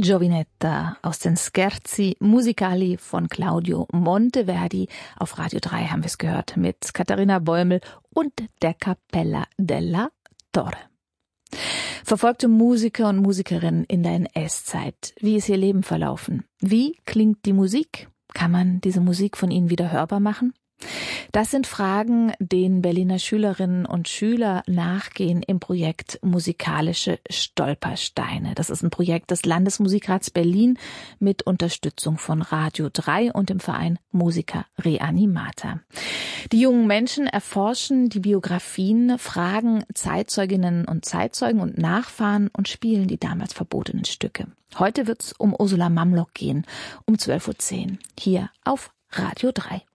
Giovinetta aus den Scherzi musicali von Claudio Monteverdi. Auf Radio 3 haben wir es gehört mit Katharina Bäumel und der Cappella della Torre. Verfolgte Musiker und Musikerinnen in der NS-Zeit. Wie ist ihr Leben verlaufen? Wie klingt die Musik? Kann man diese Musik von ihnen wieder hörbar machen? Das sind Fragen, denen Berliner Schülerinnen und Schüler nachgehen im Projekt Musikalische Stolpersteine. Das ist ein Projekt des Landesmusikrats Berlin mit Unterstützung von Radio 3 und dem Verein Musica Reanimata. Die jungen Menschen erforschen die Biografien, fragen Zeitzeuginnen und Zeitzeugen und Nachfahren und spielen die damals verbotenen Stücke. Heute wird's um Ursula Mamlock gehen, um 12:10 Uhr, hier auf Radio 3.